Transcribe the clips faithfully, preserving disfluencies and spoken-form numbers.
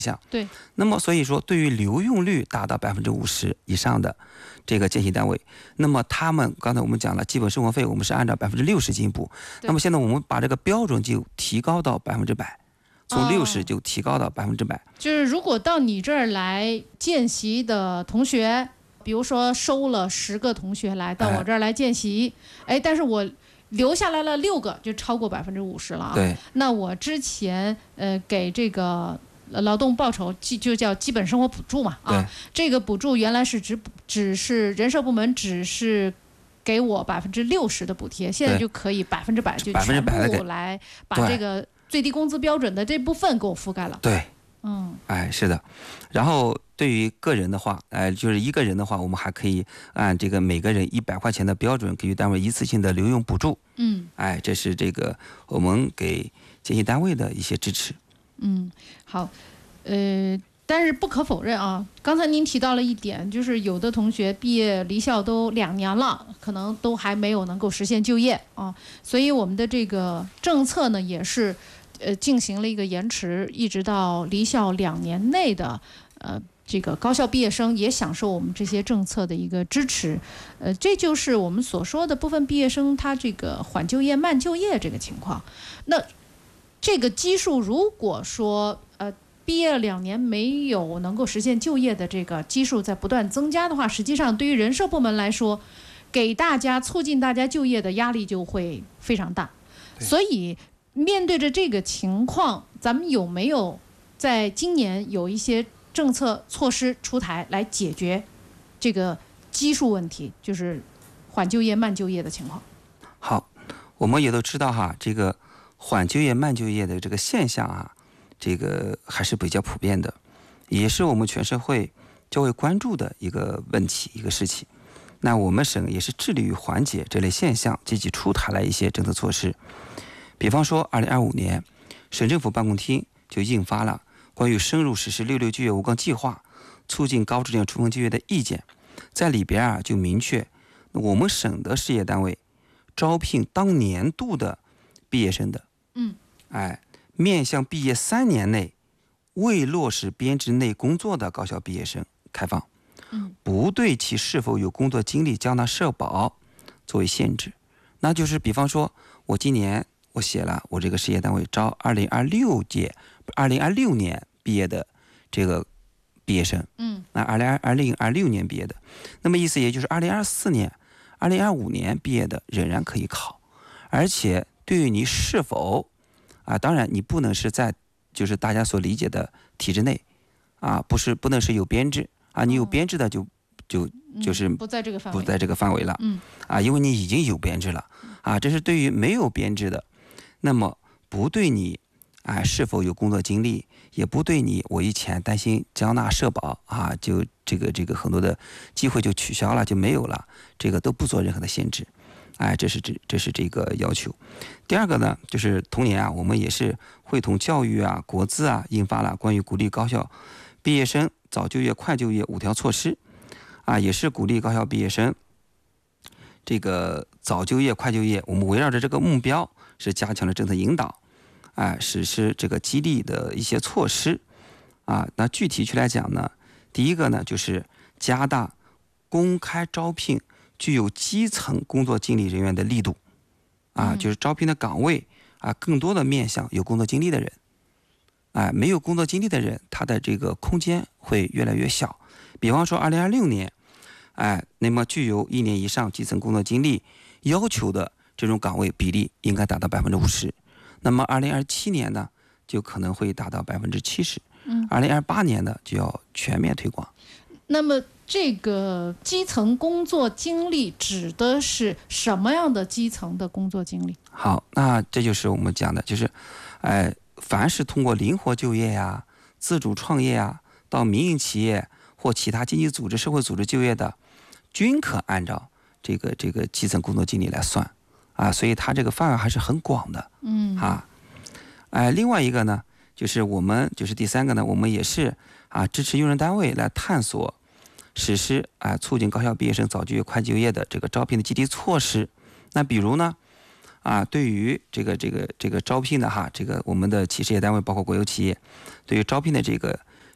项。 对。 那么所以说，对于留用率达到百分之五十以上的这个建习单位，那么他们刚才我们讲了，基本生活费我们是按照百分之六十进补。那么现在我们把这个标准就提高到百分之百。从六十就提高到百分之百， 就是如果到你这儿来见习的同学，比如说收了十个同学来到我这儿来见习，哎，但是我留下来了六个，就超过百分之五十了啊。 对， 那我之前呃给这个劳动报酬就叫基本生活补助嘛啊，这个补助原来是只只是人社部门只是给我百分之六十的补贴，现在就可以百分之百就全部来把这个最低工资标准的这部分给我覆盖了。 对， 嗯， 哎，是的。然后对于个人的话，哎，就是一个人的话，我们还可以按这个每个人一百块钱的标准，给予单位一次性的留用补助。 嗯， 哎，这是这个我们给建习单位的一些支持。 嗯，好，呃。但是不可否认啊，刚才您提到了一点，就是有的同学毕业离校都两年了，可能都还没有能够实现就业啊，所以我们的这个政策呢，也是呃进行了一个延迟，一直到离校两年内的呃这个高校毕业生也享受我们这些政策的一个支持，呃，这就是我们所说的部分毕业生他这个缓就业、慢就业这个情况。那这个基数如果说呃。毕业了两年没有能够实现就业的这个基数在不断增加的话，实际上对于人社部门来说，给大家促进大家就业的压力就会非常大。所以面对着这个情况，咱们有没有在今年有一些政策措施出台来解决这个基数问题，就是缓就业、慢就业的情况？ 好，我们也都知道哈，这个缓就业、慢就业的这个现象啊。这个还是比较普遍的，也是我们全社会较为关注的一个问题、一个事情。那我们省也是致力于缓解这类现象，积极出台了一些政策措施。比方说，二零二五年，省政府办公厅就印发了关于深入实施六六就业五岗计划，促进高质量充分就业的意见，在里边啊就明确，我们省的事业单位招聘当年度的毕业生的， 嗯， 哎。面向毕业三年内未落实编制内工作的高校毕业生开放，不对其是否有工作经历交纳社保作为限制。那就是比方说，我今年我写了我这个事业单位招二零二六届、二零二六年毕业的这个毕业生， 嗯， 那二零二零二六年毕业的，那么意思也就是二零二四年、二零二五年毕业的仍然可以考，而且对于你是否啊，当然，你不能是在就是大家所理解的体制内，啊，不是不能是有编制啊，你有编制的就就就是不在这个范围， 不在这个范围了， 嗯， 啊，因为你已经有编制了，啊，这是对于没有编制的，那么不对你啊是否有工作经历，也不对你我以前担心交纳社保啊，就这个这个很多的机会就取消了就没有了，这个都不做任何的限制。哎，这是这这是这个要求。第二个呢，就是同年啊，我们也是会同教育啊、国资啊，印发了关于鼓励高校毕业生早就业、快就业五条措施，啊，也是鼓励高校毕业生这个早就业、快就业。我们围绕着这个目标，是加强了政策引导，啊，实施这个激励的一些措施，啊，那具体去来讲呢，第一个呢，就是加大公开招聘具有基层工作经历人员的力度，啊，就是招聘的岗位啊，更多的面向有工作经历的人，啊，没有工作经历的人，他的这个空间会越来越小。比方说，二零二六年，哎，那么具有一年以上基层工作经历要求的这种岗位比例应该达到百分之五十。那么二零二七年呢，就可能会达到百分之七十。嗯，二零二八年呢，就要全面推广。 那么这个基层工作经历指的是什么样的基层的工作经历？ 好，那这就是我们讲的，就是，哎，凡是通过灵活就业呀、自主创业呀，到民营企业或其他经济组织、社会组织就业的，均可按照这个这个基层工作经历来算，啊，所以它这个范围还是很广的， 嗯， 啊，哎，另外一个呢，就是我们就是第三个呢，我们也是啊支持用人单位来探索。实施啊，促进高校毕业生早就业、快就业的这个招聘的积极措施。那比如呢，啊，对于这个这个这个招聘的哈，这个我们的企事业单位，包括国有企业，对于招聘的这个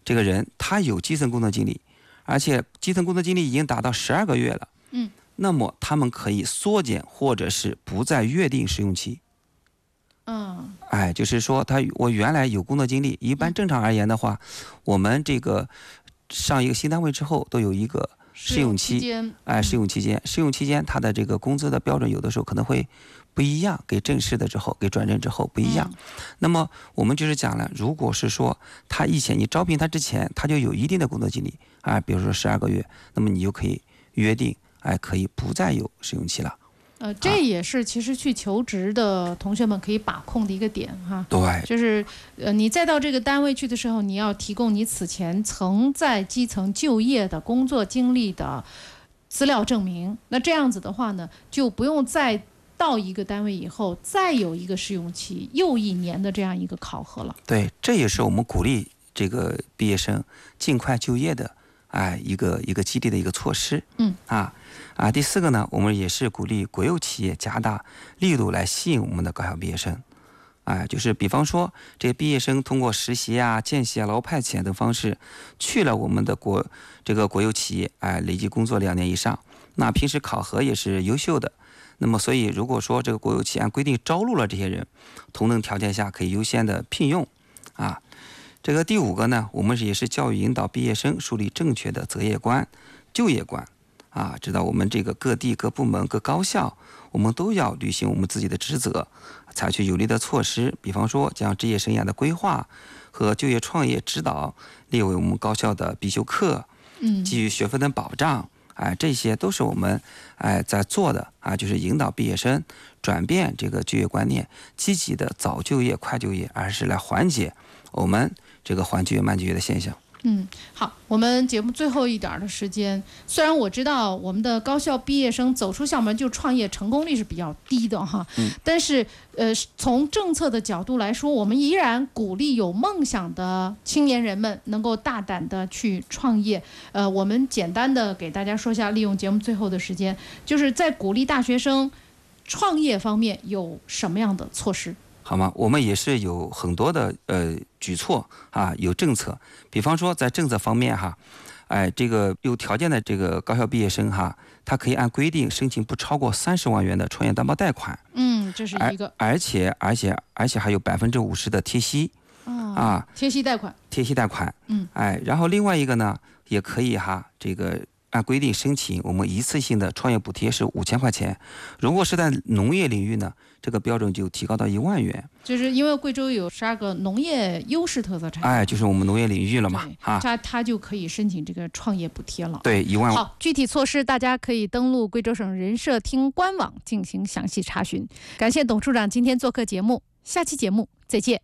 这个人他有基层工作经历，而且基层工作经历已经达到十二个月了， 嗯， 那么他们可以缩减或者是不再约定试用期。 嗯， 哎，就是说他我原来有工作经历，一般正常而言的话，我们这个上一个新单位之后都有一个试用期，哎，试用期间，试用期间他的这个工资的标准有的时候可能会不一样，给正式的之后，给转正之后不一样。那么我们就是讲了，如果是说他以前你招聘他之前他就有一定的工作经历啊，比如说十二个月，那么你就可以约定，哎，可以不再有试用期了。 呃，这也是其实去求职的同学们可以把控的一个点哈。 对， 就是呃，你再到这个单位去的时候，你要提供你此前曾在基层就业的工作经历的资料证明。那这样子的话呢，就不用再到一个单位以后再有一个试用期，又一年的这样一个考核了。 对，这也是我们鼓励这个毕业生尽快就业的。哎，一个一个激励的一个措施， 嗯啊啊，第四个呢，我们也是鼓励国有企业加大力度来吸引我们的高校毕业生，哎，就是比方说这些毕业生通过实习啊、见习啊、劳务派遣等方式去了我们的国这个国有企业，哎，累计工作两年以上，那平时考核也是优秀的，那么所以如果说这个国有企业按规定招录了这些人，同等条件下可以优先的聘用，啊。这个第五个呢，我们也是教育引导毕业生树立正确的择业观、就业观，啊，知道我们这个各地、各部门、各高校，我们都要履行我们自己的职责，采取有力的措施，比方说将职业生涯的规划和就业创业指导列为我们高校的必修课， 嗯， 给予学分的保障，哎，这些都是我们哎在做的啊，就是引导毕业生转变这个就业观念，积极的早就业、快就业，而是来缓解我们这个缓就业慢就业的现象。 嗯，好，我们节目最后一点的时间，虽然我知道我们的高校毕业生走出校门就创业成功率是比较低的哈， 嗯， 但是呃，从政策的角度来说，我们依然鼓励有梦想的青年人们能够大胆的去创业。呃，我们简单的给大家说一下，利用节目最后的时间，就是在鼓励大学生创业方面有什么样的措施？ 好吗？我们也是有很多的呃举措啊，有政策。比方说在政策方面哈，哎，这个有条件的这个高校毕业生哈，他可以按规定申请不超过三十万元的创业担保贷款。 嗯，这是一个。 而而且而且而且还有百分之五十的贴息。 哦、 啊， 贴息贷款。 贴息贷款。 嗯。 哎，然后另外一个呢，也可以哈，这个。按规定申请，我们一次性的创业补贴是五千块钱。如果是在农业领域呢，这个标准就提高到一万元。 就是因为贵州有十二个农业优势特色产业， 哎，就是我们农业领域了嘛，啊， 他他就可以申请这个创业补贴了。 对，一万。 好，具体措施大家可以登录贵州省人社厅官网进行详细查询。感谢董处长今天做客节目，下期节目再见。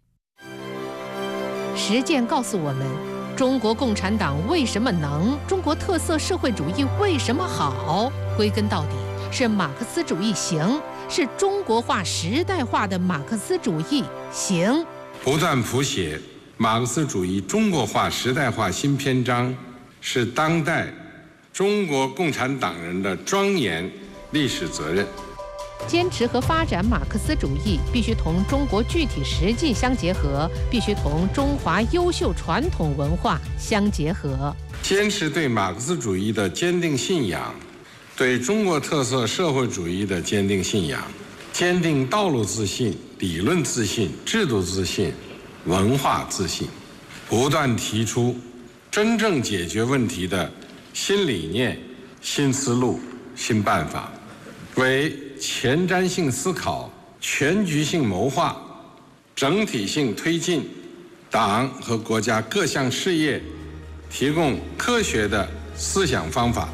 实践告诉我们，中国共产党为什么能？中国特色社会主义为什么好？归根到底是马克思主义行，是中国化、时代化的马克思主义行。 不断谱写马克思主义中国化、时代化新篇章，是当代中国共产党人的庄严历史责任。 坚持和发展马克思主义，必须同中国具体实际相结合，必须同中华优秀传统文化相结合。 坚持对马克思主义的坚定信仰，对中国特色社会主义的坚定信仰，坚定道路自信、理论自信、制度自信、文化自信，不断提出真正解决问题的新理念、新思路、新办法，为前瞻性思考、全局性谋划、整体性推进党和国家各项事业提供科学的思想方法。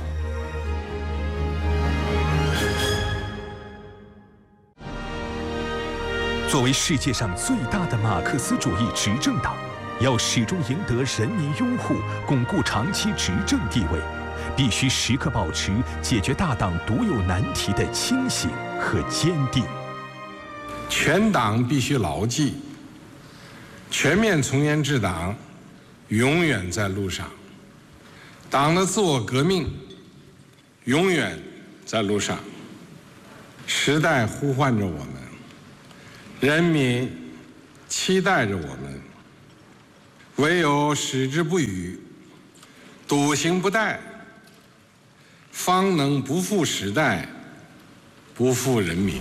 作为世界上最大的马克思主义执政党，要始终赢得人民拥护，巩固长期执政地位，必须时刻保持解决大党独有难题的清醒和坚定。 全党必须牢记，全面从严治党永远在路上，党的自我革命永远在路上。时代呼唤着我们，人民期待着我们， 唯有矢志不渝，笃行不怠，方能不负时代，不负人民。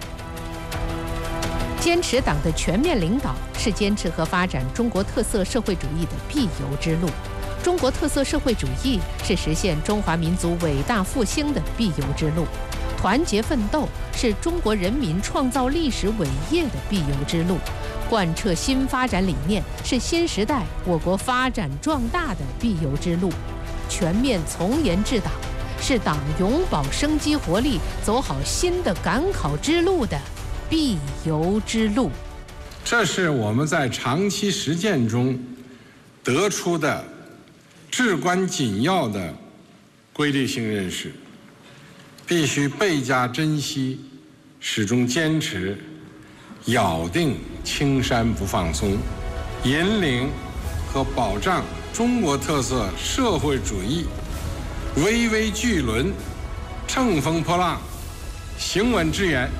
坚持党的全面领导是坚持和发展中国特色社会主义的必由之路。中国特色社会主义是实现中华民族伟大复兴的必由之路。团结奋斗是中国人民创造历史伟业的必由之路。贯彻新发展理念是新时代我国发展壮大的必由之路。全面从严治党是党永葆生机活力、走好新的赶考之路的必由之路。 这是我们在长期实践中得出的至关紧要的规律性认识，必须倍加珍惜，始终坚持，咬定青山不放松，引领和保障中国特色社会主义巍巍巨轮乘风破浪，行稳致远。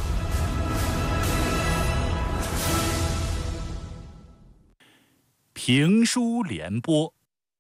评书联播。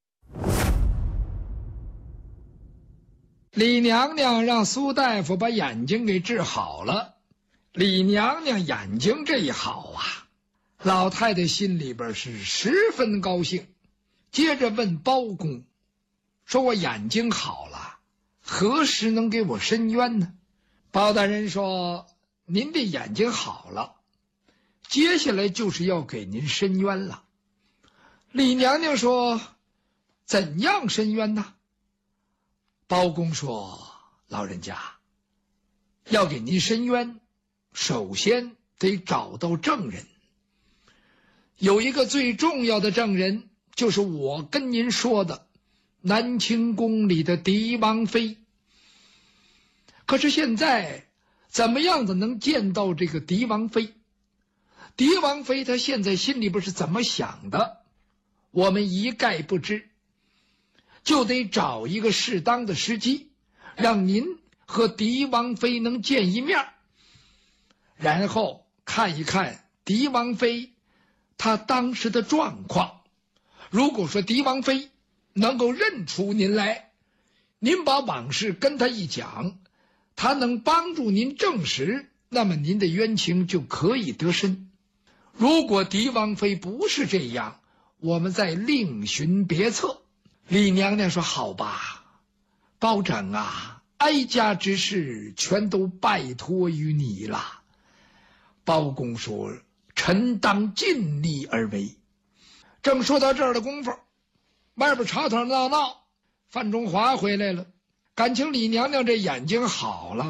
李娘娘让苏大夫把眼睛给治好了。李娘娘眼睛这一好啊，老太太心里边是十分高兴。接着问包公，说我眼睛好了，何时能给我伸冤呢？包大人说，您的眼睛好了，接下来就是要给您伸冤了。李娘娘说，怎样伸冤呢？包公说，老人家，要给您伸冤，首先得找到证人。有一个最重要的证人，就是我跟您说的南清宫里的狄王妃。可是现在怎么样子能见到这个狄王妃？狄王妃她现在心里边是怎么想的，我们一概不知，就得找一个适当的时机，让您和狄王妃能见一面，然后看一看狄王妃她当时的状况。如果说狄王妃能够认出您来，您把往事跟她一讲，她能帮助您证实，那么您的冤情就可以得伸。如果狄王妃不是这样，我们再另寻别策。李娘娘说，好吧，包拯啊，哀家之事全都拜托于你了。包公说，臣当尽力而为。正说到这儿的功夫，外边吵吵闹闹，范仲华回来了，感情李娘娘这眼睛好了，